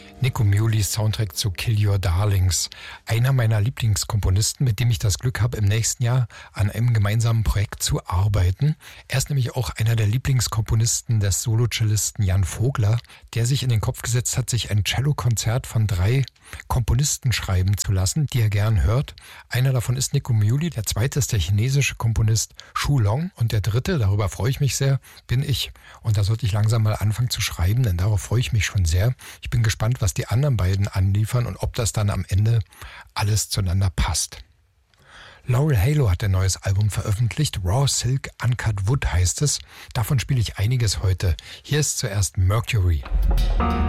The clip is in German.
Nico Muhly's Soundtrack zu Kill Your Darlings. Einer meiner Lieblingskomponisten, mit dem ich das Glück habe, im nächsten Jahr an einem gemeinsamen Projekt zu arbeiten. Er ist nämlich auch einer der Lieblingskomponisten des Solo-Cellisten Jan Vogler, der sich in den Kopf gesetzt hat, sich ein Cellokonzert von 3 Komponisten schreiben zu lassen, die er gern hört. Einer davon ist Nico Muhly, der zweite ist der chinesische Komponist Xu Long und der dritte, darüber freue ich mich sehr, bin ich. Und da sollte ich langsam mal anfangen zu schreiben, denn darauf freue ich mich schon sehr. Ich bin gespannt, was die anderen beiden anliefern und ob das dann am Ende alles zueinander passt. Laurel Halo hat ein neues Album veröffentlicht. Raw Silk Uncut Wood heißt es. Davon spiele ich einiges heute. Hier ist zuerst Mercury.